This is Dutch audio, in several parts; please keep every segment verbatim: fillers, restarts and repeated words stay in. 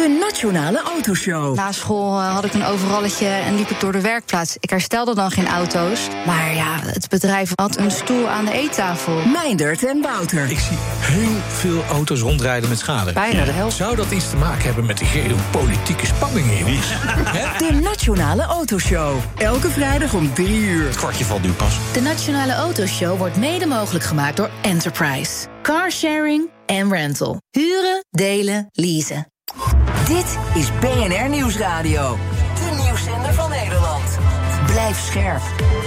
De Nationale Autoshow. Na school uh, had ik een overalletje en liep ik door de werkplaats. Ik herstelde dan geen auto's. Maar ja, het bedrijf had een stoel aan de eettafel. Meindert en Wouter. Ik zie heel veel auto's rondrijden met schade. Bijna de helft. Zou dat iets te maken hebben met de geopolitieke spanningen, jongens? De Nationale Autoshow. Elke vrijdag om drie uur. Het kwartje valt nu pas. De Nationale Autoshow wordt mede mogelijk gemaakt door Enterprise. Carsharing en rental. Huren, delen, leasen. Dit is B N R Nieuwsradio. De nieuwszender van Nederland. Blijf scherp.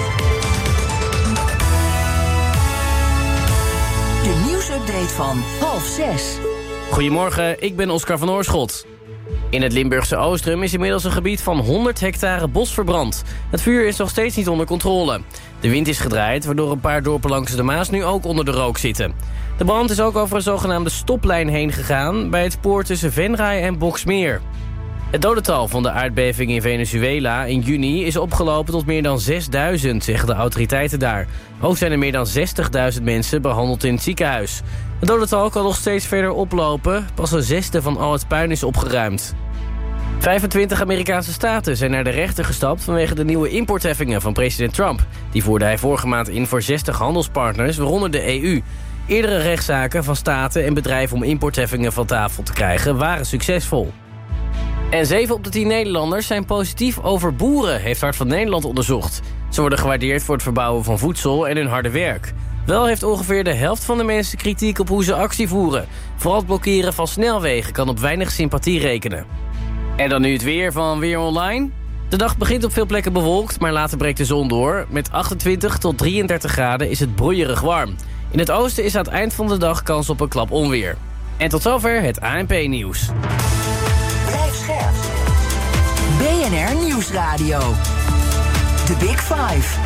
De nieuwsupdate van half zes. Goedemorgen, ik ben Oscar van Oorschot. In het Limburgse Oostrum is inmiddels een gebied van honderd hectare bos verbrand. Het vuur is nog steeds niet onder controle. De wind is gedraaid, waardoor een paar dorpen langs de Maas nu ook onder de rook zitten. De brand is ook over een zogenaamde stoplijn heen gegaan bij het spoor tussen Venray en Boxmeer. Het dodental van de aardbeving in Venezuela in juni is opgelopen tot meer dan zesduizend, zeggen de autoriteiten daar. Ook zijn er meer dan zestigduizend mensen behandeld in het ziekenhuis. Het dodental kan nog steeds verder oplopen. Pas een zesde van al het puin is opgeruimd. vijfentwintig Amerikaanse staten zijn naar de rechter gestapt vanwege de nieuwe importheffingen van president Trump. Die voerde hij vorige maand in voor zestig handelspartners, waaronder de E U. Eerdere rechtszaken van staten en bedrijven om importheffingen van tafel te krijgen waren succesvol. En zeven op de tien Nederlanders zijn positief over boeren, heeft Hart van Nederland onderzocht. Ze worden gewaardeerd voor het verbouwen van voedsel en hun harde werk. Wel heeft ongeveer de helft van de mensen kritiek op hoe ze actie voeren. Vooral het blokkeren van snelwegen kan op weinig sympathie rekenen. En dan nu het weer van Weer Online. De dag begint op veel plekken bewolkt, maar later breekt de zon door. Met achtentwintig tot drieëndertig graden is het broeierig warm. In het oosten is aan het eind van de dag kans op een klap onweer. En tot zover het A N P-nieuws. Blijf scherp. B N R Nieuwsradio. The Big Five.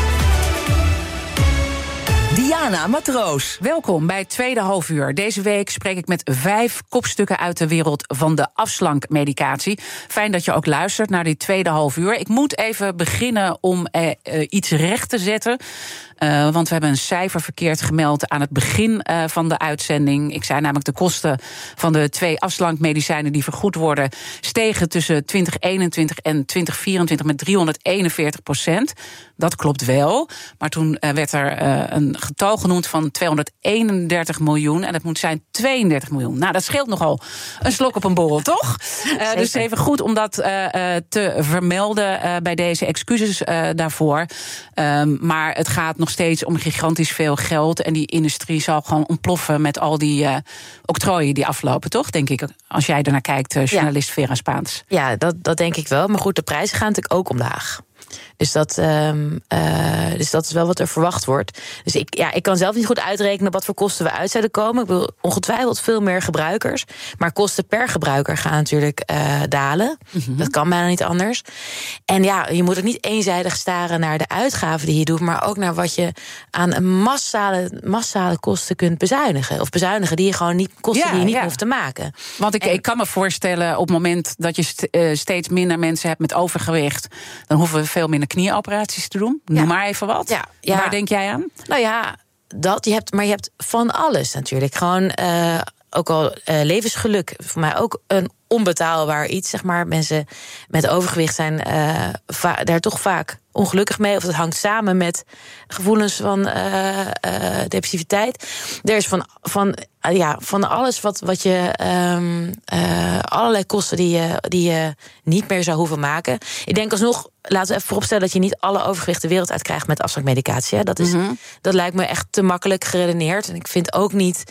Diana Matroos. Welkom bij het tweede halfuur. Deze week spreek ik met vijf kopstukken uit de wereld van de afslankmedicatie. Fijn dat je ook luistert naar die tweede halfuur. Ik moet even beginnen om eh, uh, iets recht te zetten. Uh, want we hebben een cijfer verkeerd gemeld aan het begin uh, van de uitzending. Ik zei namelijk de kosten van de twee afslankmedicijnen die vergoed worden stegen tussen twintig eenentwintig en twintig vierentwintig met driehonderdeenenveertig procent. Dat klopt wel. Maar toen uh, werd er uh, een getal genoemd van tweehonderdeenendertig miljoen. En dat moet zijn tweeëndertig miljoen. Nou, dat scheelt nogal een slok op een borrel, toch? Uh, dus even goed om dat uh, uh, te vermelden uh, bij deze excuses uh, daarvoor. Um, maar het gaat nog steeds om gigantisch veel geld. En die industrie zal gewoon ontploffen met al die uh, octrooien die aflopen, toch? Denk ik, als jij ernaar kijkt, uh, journalist ja. Vera Spaans. Ja, dat, dat denk ik wel. Maar goed, de prijzen gaan natuurlijk ook omlaag. Dus dat, um, uh, dus dat is wel wat er verwacht wordt. Dus ik, ja, ik kan zelf niet goed uitrekenen wat voor kosten we uit zouden komen. Ik bedoel, ongetwijfeld veel meer gebruikers. Maar kosten per gebruiker gaan natuurlijk uh, dalen. Mm-hmm. Dat kan bijna niet anders. En ja, je moet ook niet eenzijdig staren naar de uitgaven die je doet, maar ook naar wat je aan massale, massale kosten kunt bezuinigen. Of bezuinigen die je gewoon niet, kosten ja, die je niet ja. hoeft te maken. Want ik, en, ik kan me voorstellen, op het moment dat je st- uh, steeds minder mensen hebt met overgewicht, dan hoeven we veel minder knieoperaties te doen. Noem ja. maar even wat. Ja, ja. Waar denk jij aan? Nou ja, dat je hebt, maar je hebt van alles natuurlijk. Gewoon uh, ook al uh, levensgeluk. Voor mij ook een onbetaalbaar iets, zeg maar. Mensen met overgewicht zijn uh, va- daar toch vaak ongelukkig mee. Of dat hangt samen met gevoelens van uh, uh, depressiviteit. Er is van, van, uh, ja, van alles wat, wat je um, uh, allerlei kosten die je, die je niet meer zou hoeven maken. Ik denk alsnog, laten we even vooropstellen dat je niet alle overgewicht de wereld uitkrijgt met afslankmedicatie. Hè. Dat, is, mm-hmm. dat lijkt me echt te makkelijk geredeneerd. En ik vind ook niet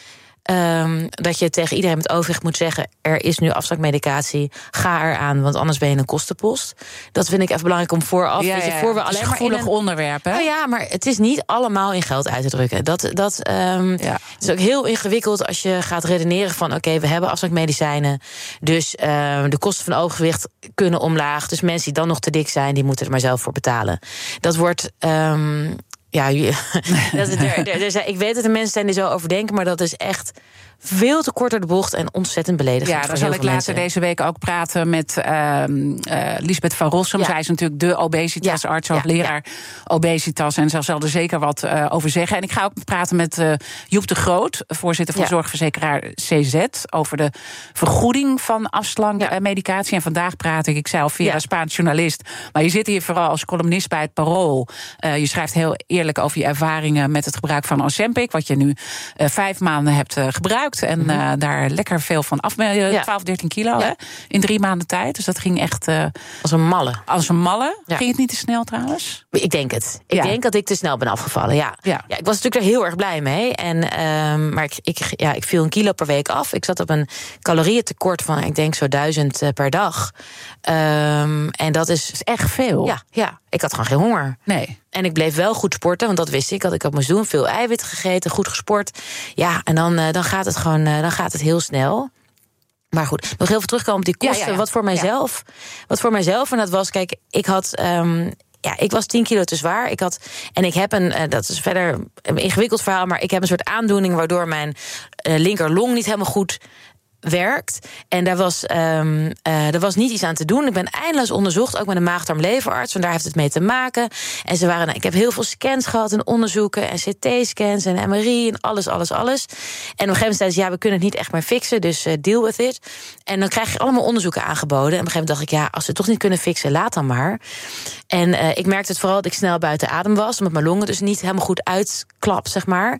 Um, dat je tegen iedereen met overgewicht moet zeggen, er is nu afslankmedicatie, ga eraan, want anders ben je een kostenpost. Dat vind ik even belangrijk om vooraf. Ja, weet je, ja, voor we het is alleen een maar gevoelig in een onderwerp, hè? Nou ja, maar het is niet allemaal in geld uit te drukken. Dat, dat um, ja. Het is ook heel ingewikkeld als je gaat redeneren van, oké, okay, we hebben afslankmedicijnen, dus um, de kosten van overgewicht kunnen omlaag. Dus mensen die dan nog te dik zijn, die moeten er maar zelf voor betalen. Dat wordt Um, Ja, dat is, er, er, er zijn, ik weet dat er mensen zijn die zo over denken, maar dat is echt veel te kort door de bocht en ontzettend beledigend. Ja, dan zal ik later deze week ook praten met uh, uh, Lisbeth van Rossum. Ja. Zij is natuurlijk de obesitasarts, ja, hoogleraar ja, ja. obesitas. En zij zal er zeker wat uh, over zeggen. En ik ga ook praten met uh, Joep de Groot, voorzitter van ja. zorgverzekeraar C Z, over de vergoeding van afslankmedicatie. Ja. En vandaag praat ik, ik zei al, via ja. Spaans journalist. Maar je zit hier vooral als columnist bij het Parool. Uh, je schrijft heel eerlijk over je ervaringen met het gebruik van Ozempic, wat je nu uh, vijf maanden hebt uh, gebruikt. En uh, mm-hmm. daar lekker veel van af. Uh, twaalf, dertien kilo ja. hè, in drie maanden tijd. Dus dat ging echt uh, als een malle. Als een malle. Ja. Ging het niet te snel trouwens? Ik denk het. Ik ja. denk dat ik te snel ben afgevallen. Ja. Ja. ja ik was natuurlijk er heel erg blij mee. En, um, maar ik, ik, ja, ik viel een kilo per week af. Ik zat op een calorieëntekort van, ik denk zo duizend uh, per dag. Um, en dat is, is echt veel. Ja, ja, ik had gewoon geen honger. Nee. En ik bleef wel goed sporten, want dat wist ik. Dat ik dat moest doen. Veel eiwit gegeten, goed gesport. Ja, en dan, uh, dan gaat het gewoon uh, dan gaat het heel snel. Maar goed, nog heel veel terugkomen op die kosten. Ja, ja, ja. Wat voor mijzelf. Ja. Wat voor mijzelf. En dat was, kijk, ik had. Um, Ja, ik was tien kilo te zwaar. Ik had, en ik heb een, uh, dat is verder een ingewikkeld verhaal, maar ik heb een soort aandoening waardoor mijn uh, linkerlong niet helemaal goed werkt. En daar was, um, uh, daar was niet iets aan te doen. Ik ben eindeloos onderzocht, ook met een maag-darm-leverarts, want daar heeft het mee te maken. En ze waren, nou, ik heb heel veel scans gehad en onderzoeken en C T-scans en M R I en alles, alles, alles. En op een gegeven moment zeiden ze, ja, we kunnen het niet echt meer fixen, dus uh, deal with it. En dan krijg je allemaal onderzoeken aangeboden. En op een gegeven moment dacht ik, ja, als ze het toch niet kunnen fixen, laat dan maar. En uh, ik merkte het vooral dat ik snel buiten adem was, omdat mijn longen dus niet helemaal goed uitklap, zeg maar.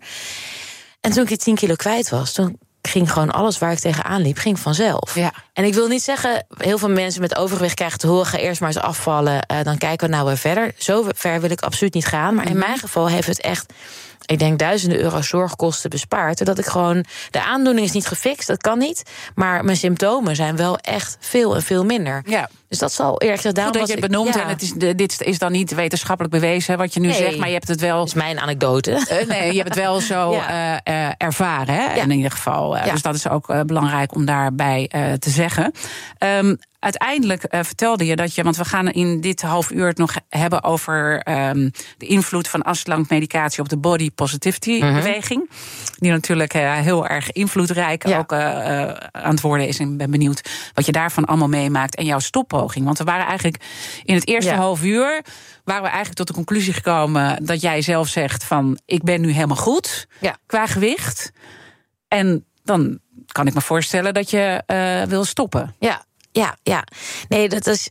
En toen ik die tien kilo kwijt was, toen ging gewoon alles waar ik tegenaan liep, ging vanzelf. Ja. En ik wil niet zeggen, heel veel mensen met overgewicht krijgen te horen, ga eerst maar eens afvallen, uh, dan kijken we nou weer verder. Zo ver wil ik absoluut niet gaan. Maar in mijn geval heeft het echt, ik denk, duizenden euro zorgkosten bespaard. Doordat ik gewoon, de aandoening is niet gefixt, dat kan niet. Maar mijn symptomen zijn wel echt veel en veel minder. Ja. Dus dat zal eerlijk gezegd daarom. Goed dat je het benoemt, ja. En het is, dit is dan niet wetenschappelijk bewezen, wat je nu nee. zegt, maar je hebt het wel. Dat is mijn anekdote. Uh, nee, je hebt het wel zo ja. uh, uh, ervaren, hè? Ja. In ieder geval. Uh, ja. Dus dat is ook uh, belangrijk om daarbij uh, te zeggen. Um, Uiteindelijk uh, vertelde je dat je, want we gaan in dit half uur het nog hebben over um, de invloed van afslankmedicatie op de body positivity beweging. Mm-hmm. Die natuurlijk uh, heel erg invloedrijk ja. ook uh, uh, aan het worden is. En ik ben benieuwd wat je daarvan allemaal meemaakt en jouw stoppoging. Want we waren eigenlijk in het eerste ja. half uur waren we eigenlijk tot de conclusie gekomen dat jij zelf zegt van, ik ben nu helemaal goed ja. qua gewicht. En dan kan ik me voorstellen dat je uh, wil stoppen. Ja. Ja, ja. Nee, dat is,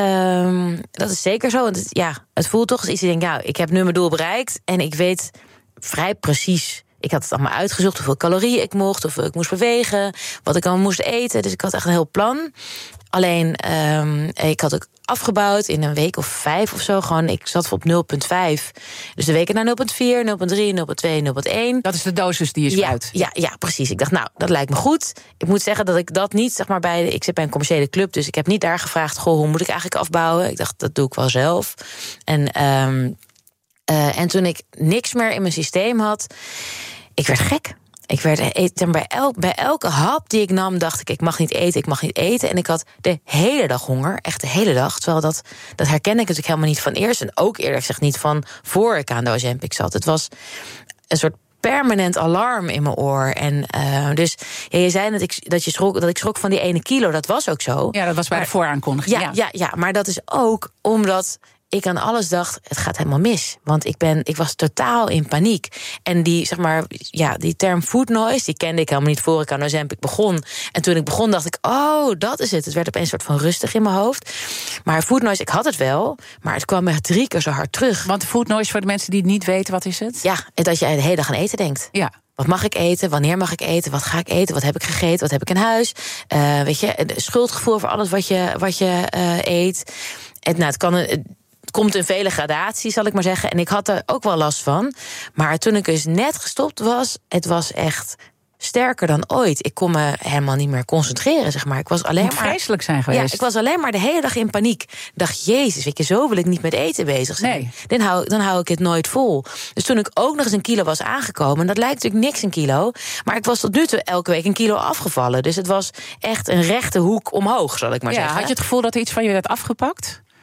um, dat is zeker zo. Want het, ja, het voelt toch als iets, ik denk, ja, ik heb nu mijn doel bereikt en ik weet vrij precies, ik had het allemaal uitgezocht, hoeveel calorieën ik mocht, hoeveel ik moest bewegen, wat ik allemaal moest eten. Dus ik had echt een heel plan. Alleen, um, ik had ook afgebouwd in een week of vijf of zo. Gewoon, ik zat op nul komma vijf. Dus de weken naar nul komma vier, nul komma drie, nul komma twee, nul komma één. Dat is de dosis die je spuit. Ja, ja, ja, precies. Ik dacht, nou, dat lijkt me goed. Ik moet zeggen dat ik dat niet, zeg maar, bij. Ik zit bij een commerciële club, dus ik heb niet daar gevraagd, goh, hoe moet ik eigenlijk afbouwen? Ik dacht, dat doe ik wel zelf. En, um, uh, en toen ik niks meer in mijn systeem had, ik werd gek. Ik werd eten bij, elk, bij elke hap die ik nam, dacht ik, ik mag niet eten, ik mag niet eten. En ik had de hele dag honger, echt de hele dag. Terwijl dat, dat herken ik natuurlijk helemaal niet van eerst. En ook eerlijk gezegd niet van voor ik aan de Ozempic zat. Het was een soort permanent alarm in mijn oor. En uh, dus ja, je zei dat ik, dat, je schrok, dat ik schrok van die ene kilo, dat was ook zo. Ja, dat was bij maar, de vooraankondiging. Ja, ja. Ja, ja, maar dat is ook omdat ik aan alles dacht, het gaat helemaal mis. Want ik, ben, ik was totaal in paniek. En die, zeg maar, ja, die term food noise, die kende ik helemaal niet voor ik aan Ozempic begon. En toen ik begon, dacht ik, oh, dat is het. Het werd opeens een soort van rustig in mijn hoofd. Maar food noise, ik had het wel, maar het kwam echt drie keer zo hard terug. Want food noise, voor de mensen die het niet weten, wat is het? Ja, dat je de hele dag aan eten denkt. Ja. Wat mag ik eten? Wanneer mag ik eten? Wat ga ik eten? Wat heb ik gegeten? Wat heb ik in huis? Uh, weet je, schuldgevoel voor alles wat je, wat je uh, eet. En, nou, het kan een, Het komt in vele gradaties, zal ik maar zeggen. En ik had er ook wel last van. Maar toen ik dus net gestopt was, het was echt sterker dan ooit. Ik kon me helemaal niet meer concentreren, zeg maar. Ik was alleen Moet maar vreselijk zijn geweest. Ja, ik was alleen maar de hele dag in paniek. Ik dacht, jezus, weet je, zo wil ik niet met eten bezig zijn. Nee. Dan hou, dan hou ik het nooit vol. Dus toen ik ook nog eens een kilo was aangekomen, en dat lijkt natuurlijk niks een kilo, maar ik was tot nu toe elke week een kilo afgevallen. Dus het was echt een rechte hoek omhoog, zal ik maar ja, zeggen. Had je het gevoel dat er iets van je werd afgepakt?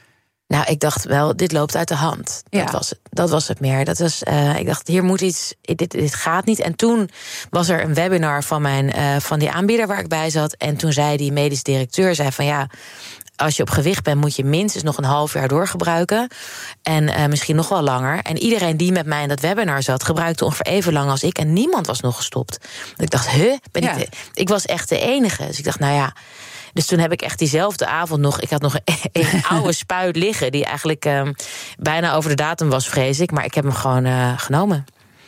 Nou, ik dacht wel, dit loopt uit de hand. Dat, ja. was, het, dat was het meer. Dat was, uh, ik dacht, hier moet iets, dit, dit gaat niet. En toen was er een webinar van, mijn, uh, van die aanbieder waar ik bij zat. En toen zei die medisch directeur, zei van ja, als je op gewicht bent, moet je minstens nog een half jaar doorgebruiken. En uh, misschien nog wel langer. En iedereen die met mij in dat webinar zat, gebruikte ongeveer even lang als ik. En niemand was nog gestopt. Ik dacht, huh? Ben ja. ik, de, ik was echt de enige. Dus ik dacht, nou ja. Dus toen heb ik echt diezelfde avond nog... Ik had nog een, een oude spuit liggen... die eigenlijk um, bijna over de datum was, vrees ik. Maar ik heb hem gewoon uh, genomen.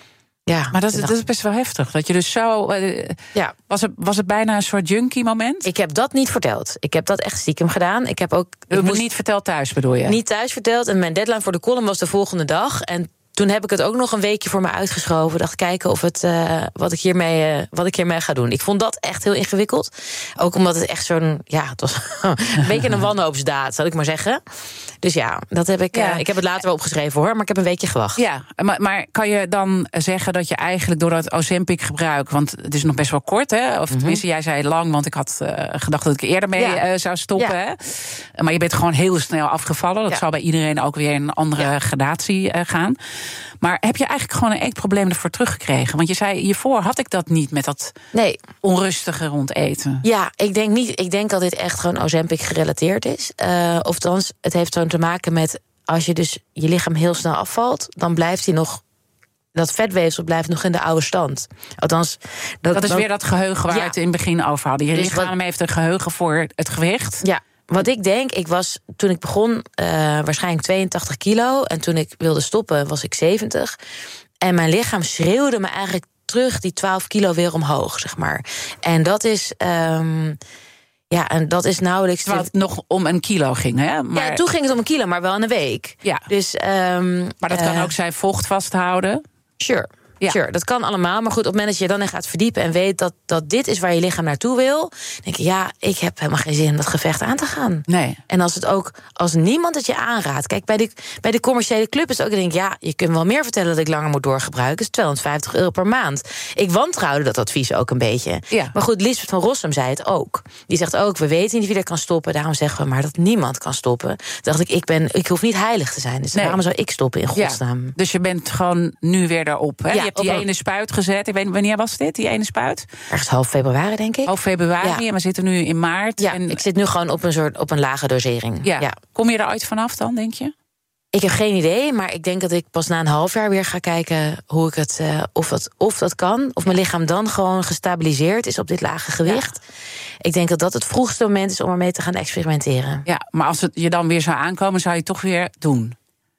Ja, maar dat, dat is best wel heftig. Dat je dus zo... Uh, ja. was, het, was het bijna een soort junkie moment? Ik heb dat niet verteld. Ik heb dat echt stiekem gedaan. Ik heb ook... Ik moest niet verteld thuis, bedoel je? Niet thuis verteld. En mijn deadline voor de column was de volgende dag. En toen heb ik het ook nog een weekje voor me uitgeschoven. Dacht kijken of het, uh, wat, ik hiermee, uh, wat ik hiermee ga doen. Ik vond dat echt heel ingewikkeld. Ook omdat het echt zo'n... Ja, het was een beetje een wanhoopsdaad, zal ik maar zeggen. Dus ja, dat heb ik, ja. uh, ik heb het later wel opgeschreven hoor. Maar ik heb een weekje gewacht. Ja, maar, maar kan je dan zeggen dat je eigenlijk door dat Ozempic gebruik... want het is nog best wel kort, hè? Of mm-hmm. tenminste, jij zei lang... want ik had uh, gedacht dat ik eerder mee ja. uh, zou stoppen. Ja. Hè? Maar je bent gewoon heel snel afgevallen. Dat ja. zal bij iedereen ook weer een andere ja. gradatie uh, gaan. Maar heb je eigenlijk gewoon een eetprobleem ervoor teruggekregen? Want je zei, hiervoor had ik dat niet met dat nee. onrustige rond eten. Ja, ik denk niet. Ik denk dat dit echt gewoon Ozempic gerelateerd is. Uh, of althans, het heeft zo'n te maken met... als je dus je lichaam heel snel afvalt... dan blijft hij nog... dat vetweefsel blijft nog in de oude stand. Althans, dat, dat is dan, weer dat geheugen waar ja. we het in het begin over hadden. Je dus lichaam wat, heeft een geheugen voor het gewicht. Ja. Wat ik denk, ik was toen ik begon uh, waarschijnlijk tweeëntachtig kilo... en toen ik wilde stoppen was ik zeventig. En mijn lichaam schreeuwde me eigenlijk terug die twaalf kilo weer omhoog, zeg maar. En dat is... Um, ja, en dat is nauwelijks... Terwijl het nog om een kilo ging, hè? Maar... Ja, toen ging het om een kilo, maar wel in een week. Ja. Dus, um, maar dat kan uh, ook zijn vocht vasthouden. Sure. Ja. Sure, dat kan allemaal. Maar goed, op het moment dat je dan in gaat verdiepen... en weet dat, dat dit is waar je lichaam naartoe wil... denk je, ja, ik heb helemaal geen zin om dat gevecht aan te gaan. Nee. En als het ook, als niemand het je aanraadt... Kijk, bij de, bij de commerciële club is het ook... denk ik, ja, je kunt wel meer vertellen dat ik langer moet doorgebruiken. Dat is tweehonderdvijftig euro per maand. Ik wantrouwde dat advies ook een beetje. Ja. Maar goed, Lisbeth van Rossum zei het ook. Die zegt ook, we weten niet wie er kan stoppen. Daarom zeggen we maar dat niemand kan stoppen. Toen dacht ik, ik, ben, ik hoef niet heilig te zijn. Dus nee. waarom zou ik stoppen in godsnaam? Ja. Dus je bent gewoon nu weer daarop, hè? Ja, je hebt die ene spuit gezet. Ik weet, wanneer was dit, die ene spuit? Ergens half februari, denk ik. Half februari, ja. En we zitten nu in maart. Ja, en... ik zit nu gewoon op een soort op een lage dosering. Ja. Ja. Kom je er ooit vanaf dan, denk je? Ik heb geen idee, maar ik denk dat ik pas na een half jaar weer ga kijken... hoe ik het, uh, of, dat, of dat kan. Of mijn lichaam dan gewoon gestabiliseerd is op dit lage gewicht. Ja. Ik denk dat dat het vroegste moment is om ermee te gaan experimenteren. Ja, maar als het je dan weer zou aankomen, zou je het toch weer doen?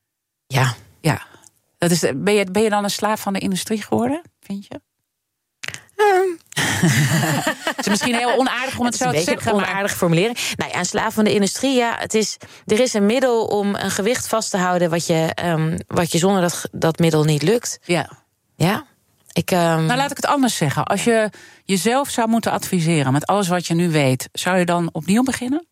Ja. Ja. Dat is, ben, je, ben je dan een slaaf van de industrie geworden, vind je? Um. Het is misschien heel onaardig om het, het zo te zeggen. Een onaardige formulering. Nou ja, een slaaf van de industrie, ja, het is, er is een middel om een gewicht vast te houden... wat je, um, wat je zonder dat, dat middel niet lukt. Ja. Ja. Ik, um... Nou, laat ik het anders zeggen. Als je jezelf zou moeten adviseren met alles wat je nu weet... zou je dan opnieuw beginnen?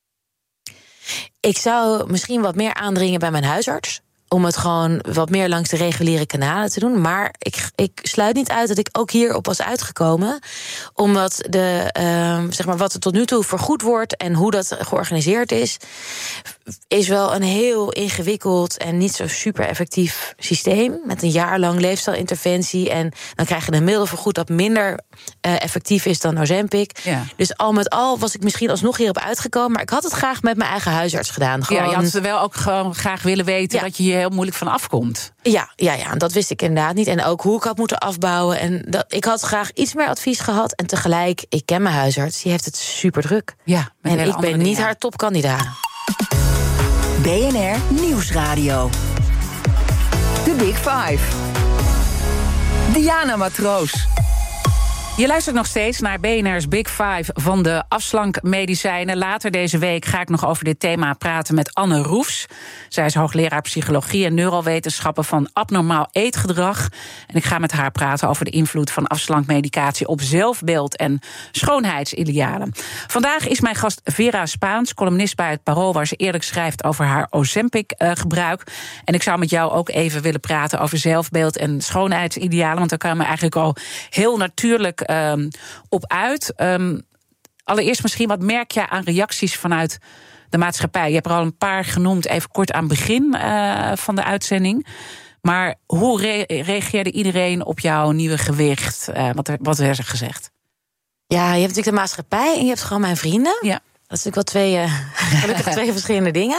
Ik zou misschien wat meer aandringen bij mijn huisarts... om het gewoon wat meer langs de reguliere kanalen te doen. Maar ik, ik sluit niet uit dat ik ook hierop was uitgekomen. Omdat de, uh, zeg maar wat er tot nu toe vergoed wordt... en hoe dat georganiseerd is... is wel een heel ingewikkeld en niet zo super effectief systeem... met een jaar lang leefstijlinterventie... en dan krijg je een middel vergoed dat minder uh, effectief is dan Ozempic. Ja. Dus al met al was ik misschien alsnog hierop uitgekomen... maar ik had het graag met mijn eigen huisarts gedaan. Gewoon... Ja, je had wel ook gewoon graag willen weten... Ja. dat je hier heel moeilijk van afkomt. Ja, ja, ja, dat wist ik inderdaad niet. En ook hoe ik had moeten afbouwen. En dat, ik had graag iets meer advies gehad. En tegelijk, ik ken mijn huisarts, die heeft het super druk. Ja, en ik ben niet dingen. haar topkandidaat. B N R Nieuwsradio. The Big Five. Diana Matroos. Je luistert nog steeds naar B N R's Big Five van de afslankmedicijnen. Later deze week ga ik nog over dit thema praten met Anne Roefs. Zij is hoogleraar psychologie en neurowetenschappen van abnormaal eetgedrag. En ik ga met haar praten over de invloed van afslankmedicatie op zelfbeeld en schoonheidsidealen. Vandaag is mijn gast Vera Spaans, columnist bij het Parool, waar ze eerlijk schrijft over haar Ozempic-gebruik. Uh, en ik zou met jou ook even willen praten over zelfbeeld en schoonheidsidealen, want daar kan je me eigenlijk al heel natuurlijk Um, op uit. Um, allereerst misschien, wat merk je aan reacties vanuit de maatschappij? Je hebt er al een paar genoemd, even kort aan het begin uh, van de uitzending. Maar hoe re- reageerde iedereen op jouw nieuwe gewicht? Uh, wat, er, wat werd er gezegd? Ja, je hebt natuurlijk de maatschappij en je hebt gewoon mijn vrienden. Ja. Dat is natuurlijk wel twee, uh, gelukkig twee verschillende dingen.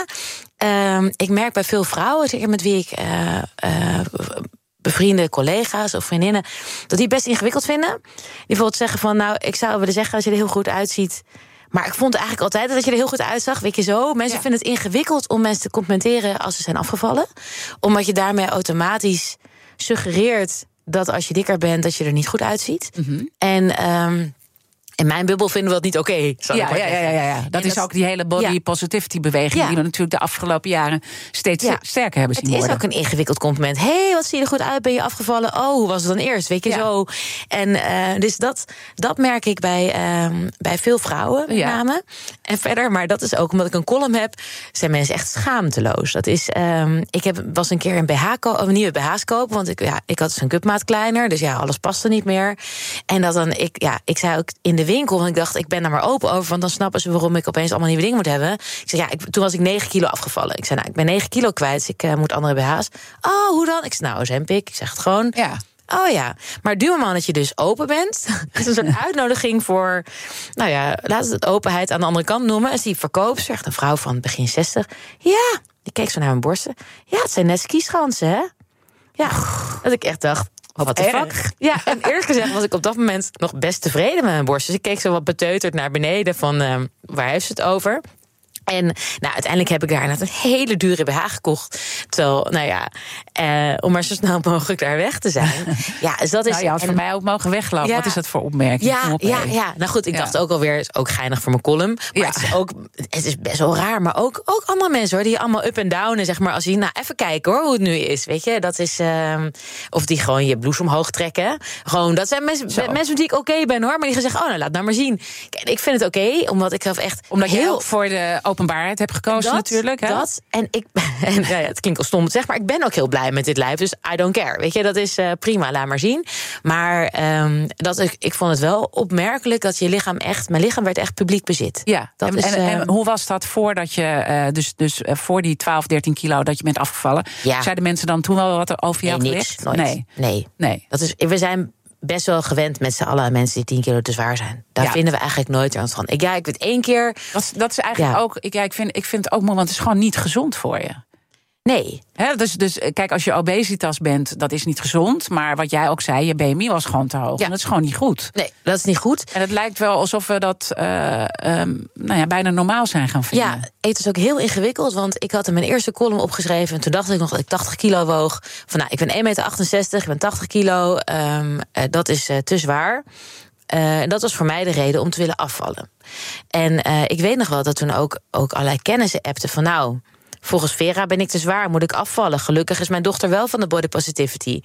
Um, ik merk bij veel vrouwen, zeker met wie ik uh, uh, bevriende collega's of vriendinnen, dat die het best ingewikkeld vinden. Die bijvoorbeeld zeggen van, nou, ik zou willen zeggen dat je er heel goed uitziet, maar ik vond eigenlijk altijd dat je er heel goed uitzag. Weet je zo? Mensen ja. vinden het ingewikkeld om mensen te complimenteren als ze zijn afgevallen. Omdat je daarmee automatisch suggereert dat als je dikker bent, dat je er niet goed uitziet. Mm-hmm. En um, in mijn bubbel vinden we dat niet oké. Okay, ja, ja, ja, ja, ja. Dat en is dat, ook die hele body ja. positivity beweging, ja. die we natuurlijk de afgelopen jaren steeds ja. sterker hebben zien het worden. Het is ook een ingewikkeld compliment. Hé, hey, wat zie je er goed uit? Ben je afgevallen? Oh, hoe was het dan eerst? Weet je ja. zo. En uh, dus dat, dat merk ik bij, um, bij veel vrouwen met ja. name. En verder, maar dat is ook omdat ik een column heb, zijn mensen echt schaamteloos. Dat is, um, ik heb, was een keer een B H kopen, een nieuwe B H's kopen, want ik, ja, ik had dus een cupmaat kleiner, dus ja, alles paste niet meer. En dat dan, ik, ja, ik zei ook in de winkel, want ik dacht, ik ben daar maar open over, want dan snappen ze waarom ik opeens allemaal nieuwe dingen moet hebben. Ik zei, ja, ik, toen was ik negen kilo afgevallen. Ik zei, nou, ik ben negen kilo kwijt, dus ik uh, moet andere B H's. Oh, hoe dan? Ik zei, nou, Ozempic. Ik zeg het gewoon. Ja. Oh ja, maar duw maar dat je dus open bent. Het is een soort uitnodiging voor, nou ja, laten we het openheid aan de andere kant noemen. Als die verkoopt, zegt een vrouw van begin zestig. Ja, die keek zo naar mijn borsten. Ja, het zijn net skischansen, hè? Ja, dat ik echt dacht, wat de fuck? Ja, en eerlijk gezegd was ik op dat moment nog best tevreden met mijn borst. Dus ik keek zo wat beteuterd naar beneden van, uh, waar heeft ze het over? En nou, uiteindelijk heb ik daar net een hele dure B H gekocht. Terwijl, nou ja, eh, om maar zo snel mogelijk daar weg te zijn. Ja, dus dat is. Nou, je had en, voor mij ook mogen weglopen. Ja, wat is dat voor opmerking? Ja, op, ja, ja, nou goed, ik ja. dacht ook alweer, is ook geinig voor mijn column. Maar ja. het is ook, het is best wel raar. Maar ook, ook andere mensen hoor, die allemaal up en down. En zeg maar, als je, nou even kijken hoor, hoe het nu is. Weet je, dat is. Uh, of die gewoon je blouse omhoog trekken. Gewoon, dat zijn mensen, mensen met wie ik oké okay ben hoor. Maar die gaan zeggen, oh, nou laat nou maar zien. Kijk, ik vind het oké, okay, omdat ik zelf echt. Omdat heel je ook voor de openbaarheid hebt gekozen, dat, natuurlijk. Hè? Dat. En ik. En, ja, het klinkt al stom te zeggen, maar ik ben ook heel blij met dit lijf. Dus I don't care. Weet je, dat is uh, prima, laat maar zien. Maar um, dat, ik, ik vond het wel opmerkelijk dat je lichaam echt. Mijn lichaam werd echt publiek bezit. Ja, dat en, is, en, uh, en hoe was dat voordat je. Uh, dus dus uh, voor die twaalf, dertien kilo dat je bent afgevallen? Ja. Zeiden mensen dan toen wel wat er over jou nee, gewicht? Niks, nee. nee. Nee. Dat is, we zijn best wel gewend met z'n allen aan mensen die tien kilo te zwaar zijn. Daar ja. vinden we eigenlijk nooit aan van. Ik, ja, ik weet één keer. Dat, dat is eigenlijk ja. ook. Ik, ja, ik, vind, ik vind het ook mooi, want het is gewoon niet gezond voor je. Nee. He, dus, dus kijk, als je obesitas bent, dat is niet gezond. Maar wat jij ook zei, je B M I was gewoon te hoog. Ja. En dat is gewoon niet goed. Nee, dat is niet goed. En het lijkt wel alsof we dat uh, um, nou ja, bijna normaal zijn gaan vinden. Ja, het is ook heel ingewikkeld. Want ik had in mijn eerste column opgeschreven. En toen dacht ik nog dat ik tachtig kilo woog. Van nou, ik ben één komma achtenzestig meter, ik ben tachtig kilo. Um, uh, dat is uh, te zwaar. Uh, en dat was voor mij de reden om te willen afvallen. En uh, ik weet nog wel dat toen ook, ook allerlei kennissen appten van nou, volgens Vera ben ik te zwaar, moet ik afvallen. Gelukkig is mijn dochter wel van de body positivity.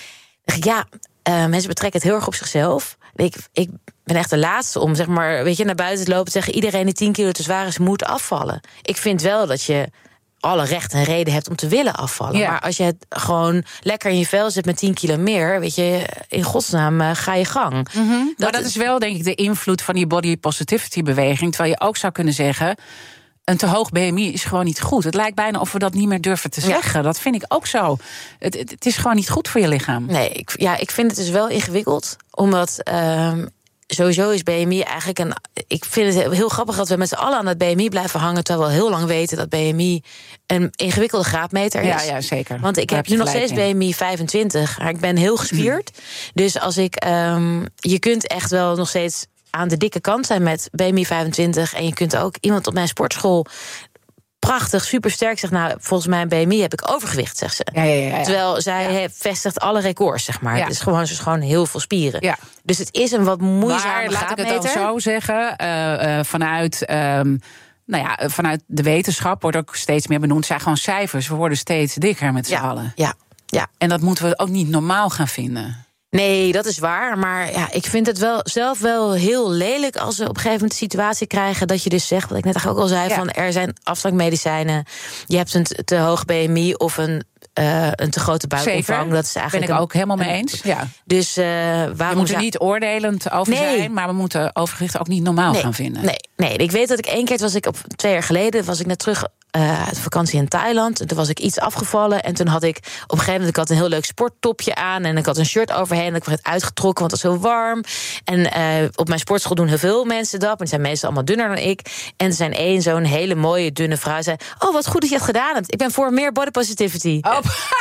Ja, uh, mensen betrekken het heel erg op zichzelf. Ik, ik ben echt de laatste om zeg maar, weet je, naar buiten te lopen te zeggen iedereen die tien kilo te zwaar is, moet afvallen. Ik vind wel dat je alle recht en reden hebt om te willen afvallen. Ja. Maar als je het gewoon lekker in je vel zit met tien kilo meer, weet je, in godsnaam uh, ga je gang. Mm-hmm. Dat maar dat is, is wel, denk ik, de invloed van die body positivity beweging. Terwijl je ook zou kunnen zeggen, een te hoog B M I is gewoon niet goed. Het lijkt bijna of we dat niet meer durven te zeggen. Ja. Dat vind ik ook zo. Het, het, het is gewoon niet goed voor je lichaam. Nee, ik, ja, ik vind het dus wel ingewikkeld. Omdat Uh, sowieso is B M I eigenlijk een. Ik vind het heel grappig dat we met z'n allen aan dat B M I blijven hangen, terwijl we heel lang weten dat B M I een ingewikkelde graadmeter is. Ja, ja zeker. Want ik Daar heb nu nog steeds in. B M I vijfentwintig, maar ik ben heel gespierd. Dus als ik. Um, je kunt echt wel nog steeds aan de dikke kant zijn met B M I vijfentwintig. En je kunt ook iemand op mijn sportschool prachtig, supersterk zegt, nou, volgens mij een B M I heb ik overgewicht, zegt ze. Ja, ja, ja, ja. Terwijl zij ja. vestigt alle records, zeg maar. Ja. Het is gewoon, ze is gewoon heel veel spieren. Ja. Dus het is een wat moeizame laat ik het dan zo zeggen, uh, uh, vanuit Um, nou ja, vanuit de wetenschap wordt ook steeds meer benoemd, zijn gewoon cijfers. We worden steeds dikker met z'n ja. allen. Ja. Ja. En dat moeten we ook niet normaal gaan vinden. Nee, dat is waar. Maar ja, ik vind het wel zelf wel heel lelijk als we op een gegeven moment de situatie krijgen dat je dus zegt, wat ik net eigenlijk ook al zei, ja. van er zijn afslankmedicijnen, je hebt een te hoog B M I of een Uh, een te grote buikomvang. Zeker. Dat is eigenlijk ben ik een, ook helemaal mee een, eens. Ja. Dus uh, waarom we moeten zou... niet oordelend over nee. zijn, maar we moeten overgewicht ook niet normaal nee. gaan vinden. Nee, nee, ik weet dat ik één keer was ik op twee jaar geleden was ik net terug uh, uit vakantie in Thailand. En toen was ik iets afgevallen en toen had ik op een gegeven moment ik had een heel leuk sporttopje aan en ik had een shirt overheen en ik werd uitgetrokken want het was zo warm. En uh, op mijn sportschool doen heel veel mensen dat, maar die zijn meestal allemaal dunner dan ik. En er zijn één zo'n hele mooie dunne vrouw zei: "Oh, wat goed dat je het gedaan hebt. Ik ben voor meer body positivity." Oh.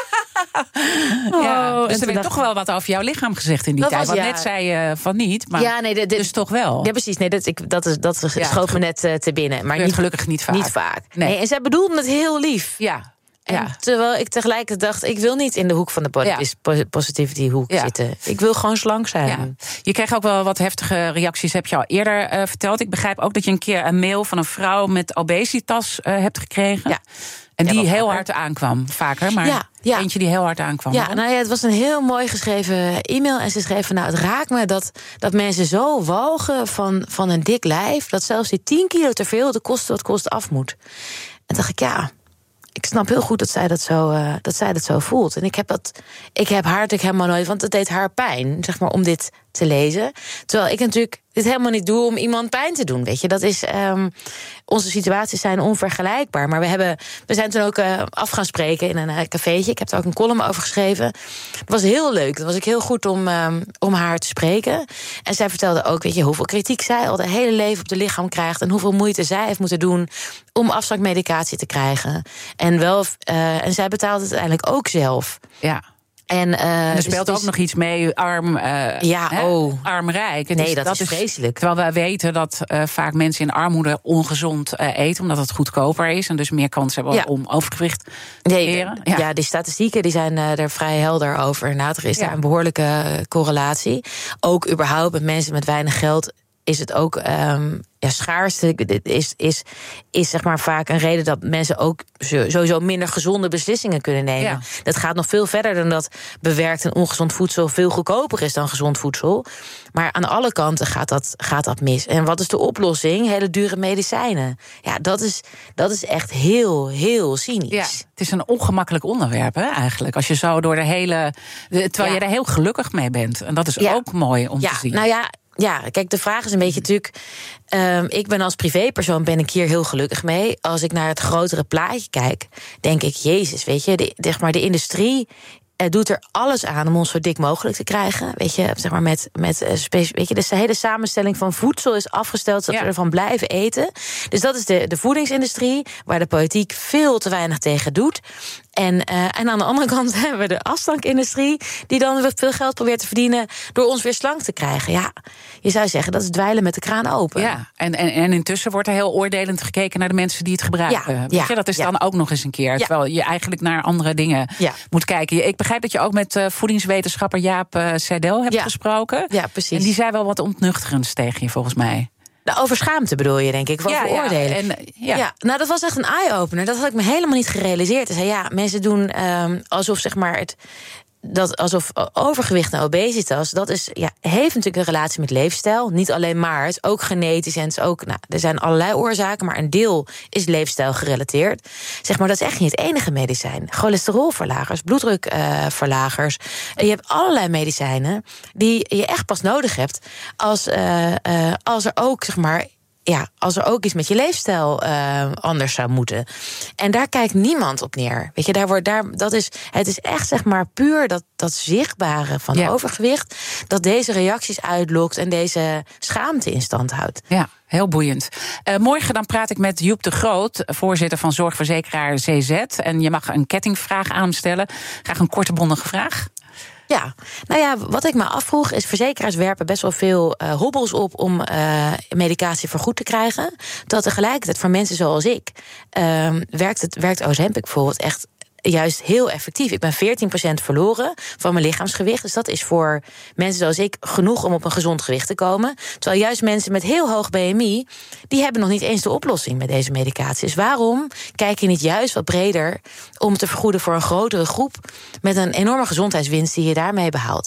Ja, oh, dus er werd toch wel wat over jouw lichaam gezegd in die tijd. Was, want ja, net zei je van niet, maar ja, nee, dit, dit, dus toch wel. Ja, precies. Nee, dat, ik, dat, is, dat ja, schoot me net uh, te binnen. Maar niet, gelukkig niet vaak. Niet vaak. Nee. Nee, en zij bedoelde het heel lief. Ja. En ja. terwijl ik tegelijkertijd dacht, ik wil niet in de hoek van de body ja. positivity hoek ja. zitten. Ik wil gewoon slank zijn. Ja. Je kreeg ook wel wat heftige reacties, heb je al eerder uh, verteld. Ik begrijp ook dat je een keer een mail van een vrouw met obesitas uh, hebt gekregen. Ja. En die ja, heel hard aankwam, vaker, maar ja, ja. eentje die heel hard aankwam. Ja, nou ja, het was een heel mooi geschreven e-mail. En ze schreven, nou, het raakt me dat, dat mensen zo walgen van, van een dik lijf, dat zelfs die tien kilo te veel de kosten wat kost af moet. En dacht ik, ja, ik snap heel goed dat zij dat zo, uh, dat zij dat zo voelt. En ik heb, dat, ik heb haar natuurlijk helemaal nooit, want het deed haar pijn, zeg maar, om dit te lezen. Terwijl ik natuurlijk dit helemaal niet doe om iemand pijn te doen, weet je. Dat is, um, onze situaties zijn onvergelijkbaar. Maar we, hebben, we zijn toen ook uh, af gaan spreken in een uh, cafeetje. Ik heb er ook een column over geschreven. Dat was heel leuk. Dat was ik heel goed om, um, om haar te spreken. En zij vertelde ook, weet je, hoeveel kritiek zij al haar hele leven op de lichaam krijgt en hoeveel moeite zij heeft moeten doen om afslankmedicatie te krijgen. En, wel, uh, en zij betaalt het uiteindelijk ook zelf. Ja. En, uh, en er speelt dus, ook nog iets mee, arm, uh, ja, hè, oh. arm-rijk. Nee, is, dat, dat is vreselijk. Terwijl wij weten dat uh, vaak mensen in armoede ongezond uh, eten, omdat het goedkoper is en dus meer kans hebben ja. om overgewicht te nee, leren. Ja. ja, die statistieken die zijn uh, er vrij helder over. Nou, er is ja. daar een behoorlijke uh, correlatie. Ook überhaupt met mensen met weinig geld is het ook um, ja, schaarste is, is, is zeg maar vaak een reden dat mensen ook sowieso minder gezonde beslissingen kunnen nemen. Ja. Dat gaat nog veel verder dan dat bewerkt en ongezond voedsel veel goedkoper is dan gezond voedsel. Maar aan alle kanten gaat dat, gaat dat mis. En wat is de oplossing? Hele dure medicijnen. Ja, dat is, dat is echt heel, heel cynisch. Ja, het is een ongemakkelijk onderwerp, hè, eigenlijk. Als je zo door de hele. Terwijl ja. je er heel gelukkig mee bent. En dat is ja. ook mooi om ja. te zien. Nou ja. Ja, kijk, de vraag is een beetje natuurlijk. Um, ik ben als privépersoon ben ik hier heel gelukkig mee. Als ik naar het grotere plaatje kijk, denk ik, Jezus, weet je, de, zeg maar, de industrie uh, doet er alles aan om ons zo dik mogelijk te krijgen. Weet je, zeg maar met, met uh, speci- weet je, de hele samenstelling van voedsel is afgesteld zodat ja. we ervan blijven eten. Dus dat is de, de voedingsindustrie, waar de politiek veel te weinig tegen doet. En, uh, en aan de andere kant hebben we de afslankindustrie, die dan weer veel geld probeert te verdienen door ons weer slank te krijgen. Ja, je zou zeggen, dat is dweilen met de kraan open. Ja, en, en, en intussen wordt er heel oordelend gekeken naar de mensen die het gebruiken. Ja, ja, dat is ja. dan ook nog eens een keer. Ja. Terwijl je eigenlijk naar andere dingen ja. moet kijken. Ik begrijp dat je ook met uh, voedingswetenschapper Jaap uh, Seidel hebt ja. gesproken. Ja, precies. En die zei wel wat ontnuchterends tegen je, volgens mij. Nou, over schaamte bedoel je, denk ik, over ja, oordelen. Ja, en, ja. ja, nou, dat was echt een eye-opener. Dat had ik me helemaal niet gerealiseerd. Dus ja, mensen doen um, alsof, zeg maar, het, dat alsof overgewicht en obesitas, dat is, ja, heeft natuurlijk een relatie met leefstijl. Niet alleen maar, het is ook genetisch en het is ook, nou, er zijn allerlei oorzaken, maar een deel is leefstijl gerelateerd. Zeg maar, dat is echt niet het enige medicijn. Cholesterolverlagers, bloeddrukverlagers. Uh, je hebt allerlei medicijnen die je echt pas nodig hebt als, uh, uh, als er ook, zeg maar, ja, als er ook iets met je leefstijl uh, anders zou moeten. En daar kijkt niemand op neer. Weet je, daar wordt, daar, dat is, het is echt, zeg maar, puur dat, dat zichtbare van ja. overgewicht, dat deze reacties uitlokt en deze schaamte in stand houdt. Ja, heel boeiend. Uh, morgen dan praat ik met Joep de Groot, voorzitter van zorgverzekeraar C Z. En je mag een kettingvraag aan hem stellen. Graag een korte, bondige vraag. Ja, nou ja, wat ik me afvroeg is, verzekeraars werpen best wel veel uh, hobbels op om uh, medicatie vergoed te krijgen. Dat tegelijkertijd voor mensen zoals ik uh, werkt, het, werkt Ozempic bijvoorbeeld echt juist heel effectief. Ik ben veertien procent verloren van mijn lichaamsgewicht. Dus dat is voor mensen zoals ik genoeg om op een gezond gewicht te komen. Terwijl juist mensen met heel hoog B M I, die hebben nog niet eens de oplossing met deze medicatie. Dus waarom kijk je niet juist wat breder om te vergoeden voor een grotere groep met een enorme gezondheidswinst die je daarmee behaalt?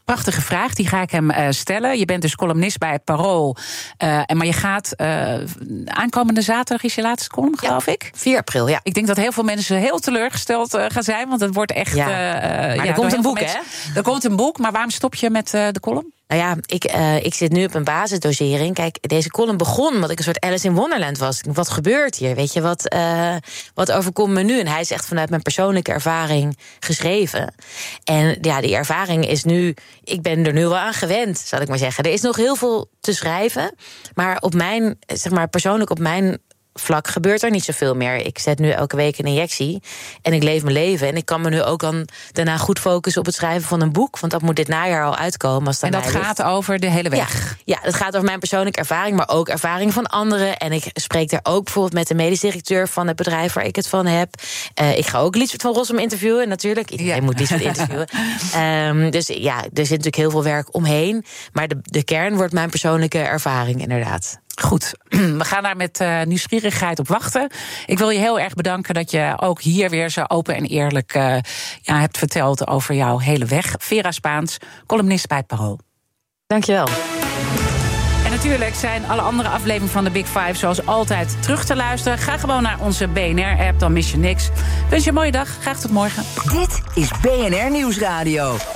prachtige vraag, die ga ik hem uh, stellen. Je bent dus columnist bij Parool. Uh, en maar je gaat uh, aankomende zaterdag is je laatste column, geloof ja, ik? vier april, ja. Ik denk dat heel veel mensen heel teleurgesteld uh, gaan zijn, want het wordt echt... Ja. Uh, maar ja, er komt een boek, mensen, hè? Er komt een boek, maar waarom stop je met uh, de column? Nou ja, ik, uh, ik zit nu op een basisdosering. Kijk, deze column begon omdat ik een soort Alice in Wonderland was. Wat gebeurt hier? Weet je, wat, uh, wat overkomt me nu? En hij is echt vanuit mijn persoonlijke ervaring geschreven. En ja, die ervaring is nu... Ik ben er nu wel aan gewend, zal ik maar zeggen. Er is nog heel veel te schrijven. Maar op mijn, zeg maar persoonlijk op mijn... vlak gebeurt er niet zoveel meer. Ik zet nu elke week een injectie en ik leef mijn leven. En ik kan me nu ook dan daarna goed focussen op het schrijven van een boek. Want dat moet dit najaar al uitkomen. Als en dat gaat over de hele weg? Ja, ja, dat gaat over mijn persoonlijke ervaring, maar ook ervaring van anderen. En ik spreek daar ook bijvoorbeeld met de medisch directeur van het bedrijf waar ik het van heb. Uh, ik ga ook Liesbeth van Rossum interviewen, natuurlijk. Iedereen ja. moet Liesbeth interviewen. um, dus ja, er zit natuurlijk heel veel werk omheen. Maar de, de kern wordt mijn persoonlijke ervaring, inderdaad. Goed, we gaan daar met uh, nieuwsgierigheid op wachten. Ik wil je heel erg bedanken dat je ook hier weer zo open en eerlijk uh, ja, hebt verteld over jouw hele weg. Vera Spaans, columnist bij het Parool. Dank je wel. En natuurlijk zijn alle andere afleveringen van de Big Five zoals altijd terug te luisteren. Ga gewoon naar onze B N R-app, dan mis je niks. Wens je een mooie dag, graag tot morgen. Dit is B N R Nieuwsradio.